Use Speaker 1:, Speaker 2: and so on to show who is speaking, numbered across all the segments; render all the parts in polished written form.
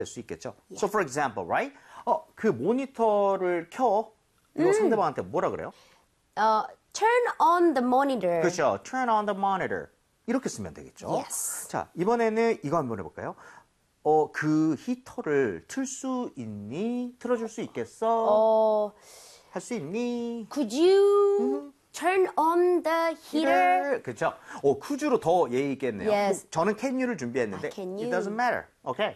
Speaker 1: 될 수 있겠죠. So for example, right? 그 모니터를 켜. 이거 상대방한테 뭐라 그래요?
Speaker 2: Turn on the monitor.
Speaker 1: 그렇죠. Turn on the monitor. 이렇게 쓰면 되겠죠.
Speaker 2: Yes.
Speaker 1: 자, 이번에는 이거 한번 해볼까요? 그 히터를 틀 수 있니? 틀어줄 수 있겠어? 할 수 있니?
Speaker 2: Could you turn on the heater?
Speaker 1: 그렇죠. could로 더 예의 있겠네요.
Speaker 2: Yes.
Speaker 1: 저는 can you를 준비했는데
Speaker 2: can
Speaker 1: it
Speaker 2: you.
Speaker 1: doesn't matter. Okay.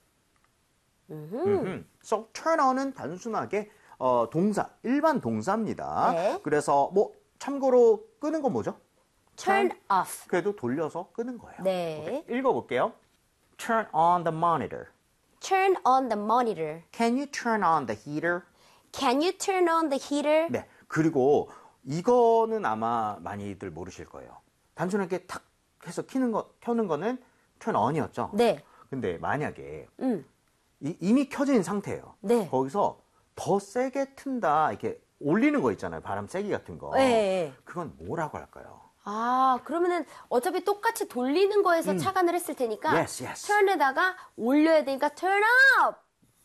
Speaker 1: So turn on은 단순하게 동사, 일반 동사입니다.
Speaker 2: 네.
Speaker 1: 그래서 뭐 참고로 끄는 건 뭐죠?
Speaker 2: Turn off.
Speaker 1: 그래도 돌려서 끄는 거예요.
Speaker 2: 네.
Speaker 1: 오케이. 읽어볼게요. Turn on the monitor.
Speaker 2: Turn on the monitor.
Speaker 1: Can you turn on the heater?
Speaker 2: Can you turn on the heater?
Speaker 1: 네. 그리고 이거는 아마 많이들 모르실 거예요. 단순하게 탁 해서 켜는 거는 turn on이었죠.
Speaker 2: 네.
Speaker 1: 근데 만약에 이미 켜져 있는 상태예요.
Speaker 2: 네.
Speaker 1: 거기서 더 세게 튼다 이렇게 올리는 거 있잖아요. 바람 세기 같은 거.
Speaker 2: 네.
Speaker 1: 그건 뭐라고 할까요?
Speaker 2: 그러면은 어차피 똑같이 돌리는 거에서 착안을 했을 테니까
Speaker 1: Yes, yes.
Speaker 2: turn에다가 올려야 되니까 turn up.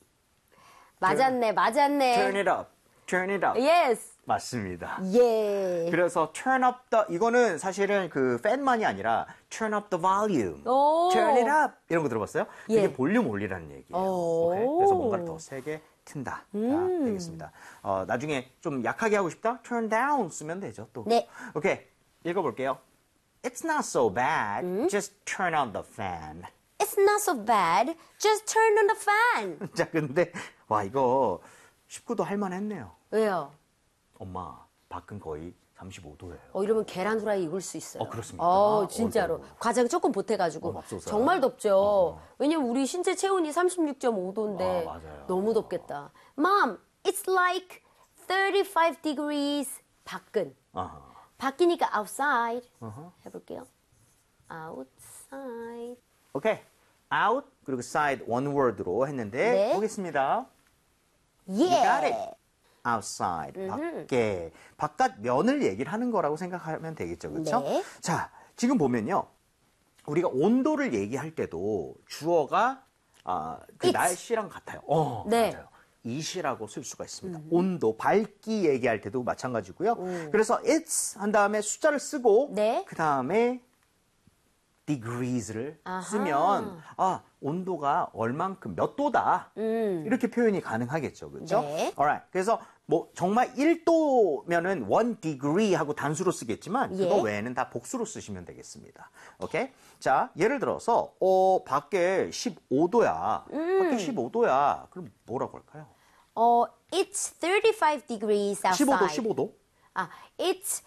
Speaker 2: 맞았네.
Speaker 1: Turn it up. Turn it up.
Speaker 2: Yes.
Speaker 1: 맞습니다.
Speaker 2: 예.
Speaker 1: 그래서 turn up the 이거는 사실은 그 팬만이 아니라 turn up the volume.
Speaker 2: 오.
Speaker 1: Turn it up. 이런 거 들어봤어요?
Speaker 2: 예.
Speaker 1: 이게 볼륨 올리라는 얘기예요.
Speaker 2: 오.
Speaker 1: 오케이? 그래서 뭔가를 더 세게 튼다. 되겠습니다. 나중에 좀 약하게 하고 싶다? turn down 쓰면 되죠, 또.
Speaker 2: 네.
Speaker 1: 오케이. 읽어볼게요. It's not so bad. Just turn on the fan.
Speaker 2: It's not so bad. Just turn on the fan.
Speaker 1: 자, 근데 와 이거 19도 할만했네요.
Speaker 2: 왜요?
Speaker 1: 엄마, 밖은 거의 35도예요.
Speaker 2: 이러면 계란 후라이 익을 수 있어요.
Speaker 1: 그렇습니까?
Speaker 2: 진짜로. 과장 조금 보태가지고.
Speaker 1: 맙소사.
Speaker 2: 정말 덥죠. 왜냐면 우리 신체 체온이 36.5도인데
Speaker 1: 맞아요.
Speaker 2: 너무 덥겠다. Mom, it's like 35 degrees. 밖은. 밖이니까 outside. 해볼게요. outside.
Speaker 1: 오케이. out 그리고 side one word로 했는데
Speaker 2: 네.
Speaker 1: 보겠습니다.
Speaker 2: Yeah.
Speaker 1: You got it. outside. 밖에. 바깥 면을 얘기를 하는 거라고 생각하면 되겠죠. 그렇죠?
Speaker 2: 네.
Speaker 1: 자, 지금 보면요. 우리가 온도를 얘기할 때도 주어가 그
Speaker 2: It's.
Speaker 1: 날씨랑 같아요.
Speaker 2: 네.
Speaker 1: 맞아요. it이라고 쓸 수가 있습니다. 온도, 밝기 얘기할 때도 마찬가지고요. 그래서 it's 한 다음에 숫자를 쓰고
Speaker 2: 네.
Speaker 1: 그 다음에 degrees를 쓰면 온도가 얼만큼 몇 도다 이렇게 표현이 가능하겠죠, 그렇죠?
Speaker 2: 네.
Speaker 1: Alright. 그래서 뭐 정말 1도면은 1 degree 하고 단수로 쓰겠지만 그거
Speaker 2: 예.
Speaker 1: 외에는 다 복수로 쓰시면 되겠습니다. 오케이? 자, 예를 들어서 밖에 15도야. 밖에 15도야. 그럼 뭐라고 할까요?
Speaker 2: It's 35 degrees outside.
Speaker 1: 15도.
Speaker 2: It's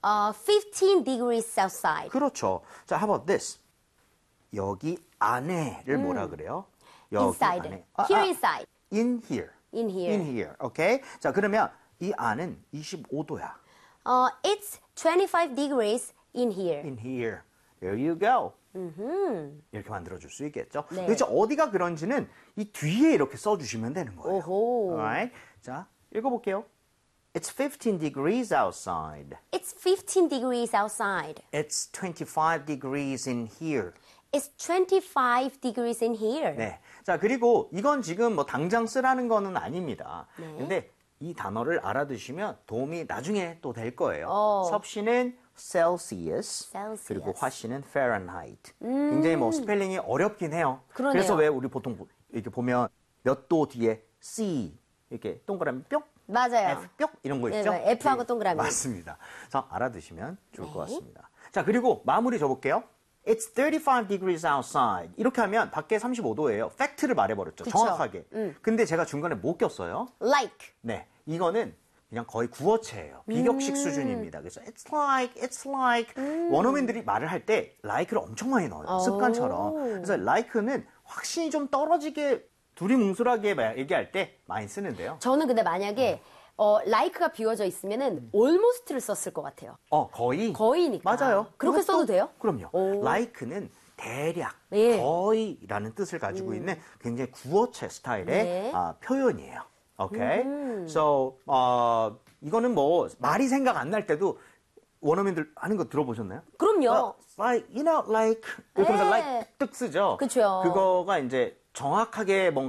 Speaker 2: 15 degrees outside.
Speaker 1: 그렇죠. 자, how about this? 여기 안에를 뭐라 그래요? 여기
Speaker 2: Inside.
Speaker 1: 안에.
Speaker 2: Here inside.
Speaker 1: In here.
Speaker 2: In here.
Speaker 1: In here. 오케이? 자, 그러면 이 안은 25도야.
Speaker 2: It's 25 degrees in here.
Speaker 1: In here. There you go. 이렇게 만들어줄 수 있겠죠.
Speaker 2: 네.
Speaker 1: 그렇죠. 어디가 그런지는 이 뒤에 이렇게 써주시면 되는 거예요.
Speaker 2: 오호.
Speaker 1: Alright? 자, 읽어볼게요. It's 15 degrees outside.
Speaker 2: It's 15 degrees outside.
Speaker 1: It's 25 degrees in here.
Speaker 2: It's 25 degrees in here.
Speaker 1: 네. 자, 그리고 이건 지금 뭐 당장 쓰라는 거는 아닙니다.
Speaker 2: 네.
Speaker 1: 근데 이 단어를 알아두시면 도움이 나중에 또 될 거예요. 섭씨는 Celsius,
Speaker 2: Celsius.
Speaker 1: 그리고 화씨는 Fahrenheit. 굉장히 뭐 스펠링이 어렵긴 해요.
Speaker 2: 그러네요.
Speaker 1: 그래서 왜 우리 보통 이렇게 보면 몇 도 뒤에 C 이렇게 동그라미 뿅,
Speaker 2: 맞아요.
Speaker 1: F 뿅 이런 거 있죠?
Speaker 2: 네, F하고 동그라미.
Speaker 1: 맞습니다. 그래서 알아두시면 좋을 것 같습니다. 자, 그리고 마무리 줘볼게요. It's 35 degrees outside. 이렇게 하면 밖에 35도예요. 팩트를 말해버렸죠.
Speaker 2: 그쵸.
Speaker 1: 정확하게. 근데 제가 중간에 못 꼈어요.
Speaker 2: Like.
Speaker 1: 네, 이거는 그냥 거의 구어체예요. 비격식 수준입니다. 그래서 it's like 원어민들이 말을 할 때 like를 엄청 많이 넣어요. 습관처럼. 그래서 like는 확신이 좀 떨어지게 둘이 뭉술하게 얘기할 때 많이 쓰는데요.
Speaker 2: 저는 근데 만약에 like가 비워져 있으면은 almost를 썼을 것 같아요.
Speaker 1: 거의.
Speaker 2: 거의니까.
Speaker 1: 맞아요.
Speaker 2: 그렇게
Speaker 1: 그것도-
Speaker 2: 써도 돼요?
Speaker 1: 그럼요.
Speaker 2: 오.
Speaker 1: like는 대략,
Speaker 2: 예.
Speaker 1: 거의라는 뜻을 가지고 있는 굉장히 구어체 스타일의
Speaker 2: 네.
Speaker 1: 표현이에요. 오케이? So, 이거는 뭐 말이 생각 안 날 때도 원어민들 하는 거 들어보셨나요?
Speaker 2: 그럼요.
Speaker 1: like, you know, like 이렇게 하면서
Speaker 2: 네.
Speaker 1: like 뜩 쓰죠.
Speaker 2: 그쵸.
Speaker 1: 그거가 이제 정확하게